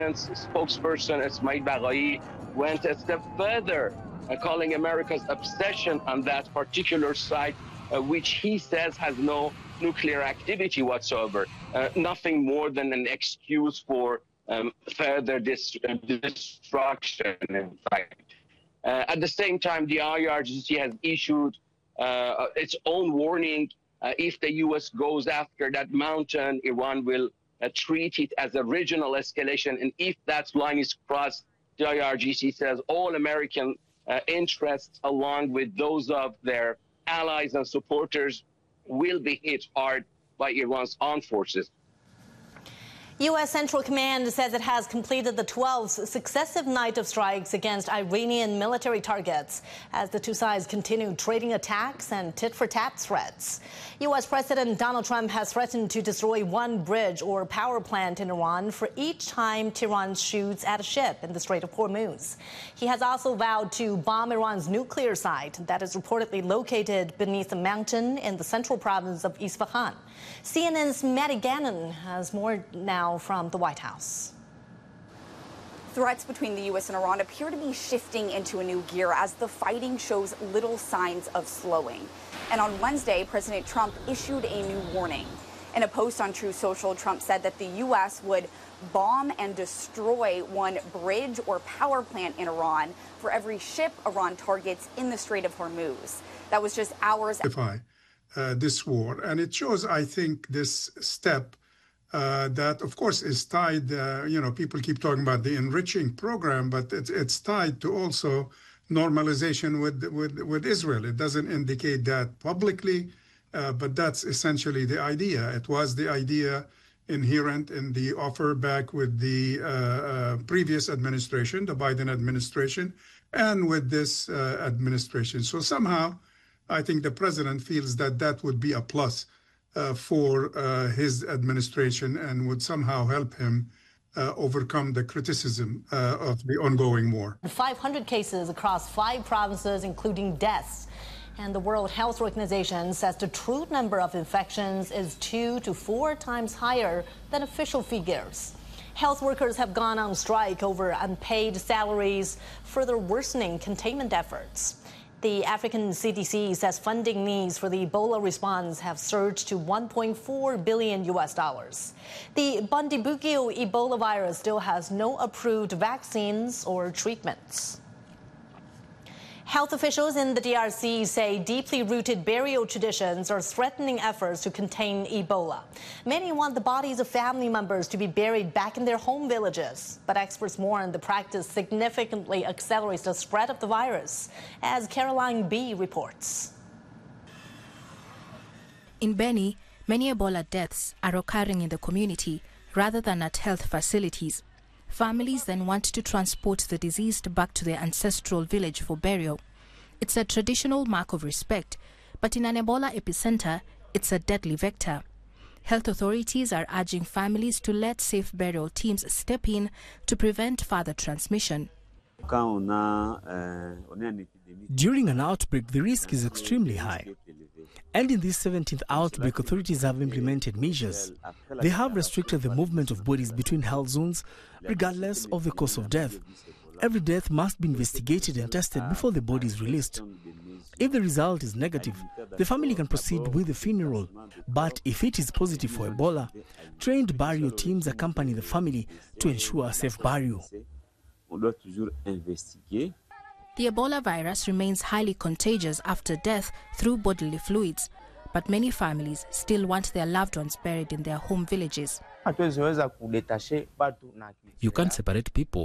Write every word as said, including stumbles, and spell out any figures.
spokesperson Ismail Baghai went a step further, uh, calling America's obsession on that particular site, uh, which he says has no nuclear activity whatsoever, uh, nothing more than an excuse for um, further dis- destruction, in fact. Uh, at the same time, the I R G C has issued uh, its own warning. Uh, if the U S goes after that mountain, Iran will uh, treat it as a regional escalation. And if that line is crossed, the I R G C says all American uh, interests, along with those of their allies and supporters, will be hit hard by Iran's armed forces. U S Central Command says it has completed the twelfth successive night of strikes against Iranian military targets as the two sides continue trading attacks and tit-for-tat threats. U S President Donald Trump has threatened to destroy one bridge or power plant in Iran for each time Tehran shoots at a ship in the Strait of Hormuz. He has also vowed to bomb Iran's nuclear site that is reportedly located beneath a mountain in the central province of Isfahan. C N N's Maddie Gannon has more now from the White House. Threats between the U S and Iran appear to be shifting into a new gear as the fighting shows little signs of slowing. And on Wednesday, President Trump issued a new warning. In a post on Truth Social, Trump said that the U S would bomb and destroy one bridge or power plant in Iran for every ship Iran targets in the Strait of Hormuz. That was just hours after uh, this war. And it shows, I think, this step Uh, that, of course, is tied, uh, you know, people keep talking about the enriching program, but it's, it's tied to also normalization with, with, with Israel. It doesn't indicate that publicly, uh, but that's essentially the idea. It was the idea inherent in the offer back with the uh, uh, previous administration, the Biden administration, and with this uh, administration. So somehow, I think the president feels that that would be a plus Uh, for uh, his administration and would somehow help him uh, overcome the criticism uh, of the ongoing war. five hundred cases across five provinces, including deaths. And the World Health Organization says the true number of infections is two to four times higher than official figures. Health workers have gone on strike over unpaid salaries, further worsening containment efforts. The African C D C says funding needs for the Ebola response have surged to one point four billion U S dollars. The Bundibugyo Ebola virus still has no approved vaccines or treatments. Health officials in the D R C say deeply rooted burial traditions are threatening efforts to contain Ebola. Many want the bodies of family members to be buried back in their home villages, but experts warn the practice significantly accelerates the spread of the virus, as Caroline B. reports. In Beni, many Ebola deaths are occurring in the community rather than at health facilities. Families then want to transport the deceased back to their ancestral village for burial. It's a traditional mark of respect, but in an Ebola epicenter, it's a deadly vector. Health authorities are urging families to let safe burial teams step in to prevent further transmission. During an outbreak, the risk is extremely high. And in this seventeenth outbreak, authorities have implemented measures. They have restricted the movement of bodies between health zones, regardless of the cause of death. Every death must be investigated and tested before the body is released. If the result is negative, the family can proceed with the funeral. But if it is positive for Ebola, trained burial teams accompany the family to ensure a safe burial. The Ebola virus remains highly contagious after death through bodily fluids, but many families still want their loved ones buried in their home villages. You can't separate people